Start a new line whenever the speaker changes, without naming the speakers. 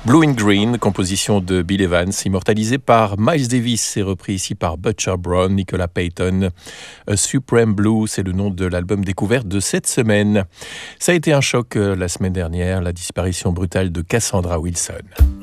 Blue and Green, composition de Bill Evans, immortalisé par Miles Davis et repris ici par Butcher Brown, Nicolas Payton. A Supreme Blue, c'est le nom de l'album découvert de cette semaine. Ça a été un choc la semaine dernière, la disparition brutale de Cassandra Wilson.